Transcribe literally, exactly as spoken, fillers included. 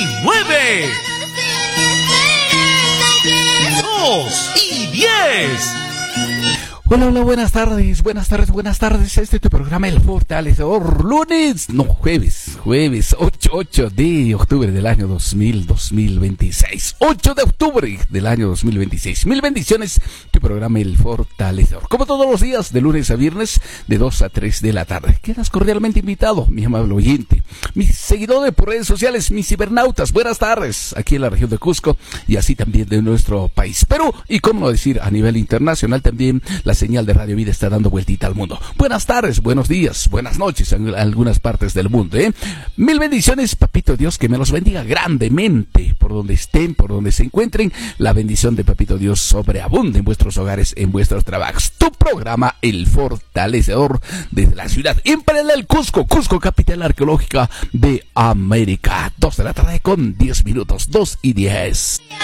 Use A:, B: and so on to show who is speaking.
A: y nueve. Dos y diez.
B: Hola, hola, buenas tardes, buenas tardes, buenas tardes. Este es tu programa El Fortalecedor. Lunes, no, jueves, jueves, ocho de octubre del año dos mil veintiséis. ocho de octubre del año dos mil veintiséis. Mil bendiciones, tu programa El Fortalecedor. Como todos los días, de lunes a viernes, de dos a tres de la tarde. Quedas cordialmente invitado, mi amable oyente, mis seguidores por redes sociales, mis cibernautas. Buenas tardes, aquí en la región de Cusco y así también de nuestro país, Perú. Y cómo no decir, a nivel internacional también, las señal de Radio Vida está dando vueltita al mundo. Buenas tardes, buenos días, buenas noches en algunas partes del mundo, ¿eh? Mil bendiciones, Papito Dios, que me los bendiga grandemente, por donde estén, por donde se encuentren. La bendición de Papito Dios sobreabunde en vuestros hogares, en vuestros trabajos. Tu programa, El Fortalecedor, desde la ciudad imperial del Cusco, Cusco, capital arqueológica de América. Dos de la tarde con diez minutos, dos y diez.